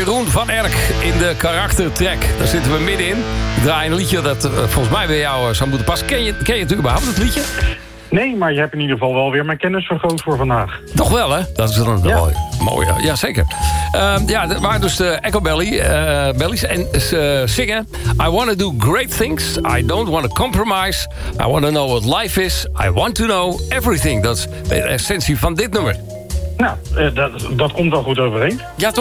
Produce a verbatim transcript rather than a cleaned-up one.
Jeroen van Erk in de karaktertrack. Daar zitten we middenin. We draaien een liedje dat uh, volgens mij bij jou uh, zou moeten passen. Ken je, ken je het überhaupt, het liedje? Nee, maar je hebt in ieder geval wel weer mijn kennis vergroot voor vandaag. Toch wel, hè? Dat is dan ja. mooi. Mooi, ja. Ja, zeker. Uh, ja, dat waren dus de Echo Belly, uh, Bellies. En uh, zingen. I want to do great things. I don't want to compromise. I want to know what life is. I want to know everything. Dat is de essentie van dit nummer. Nou, uh, dat, dat komt wel goed overeen. Ja, toch?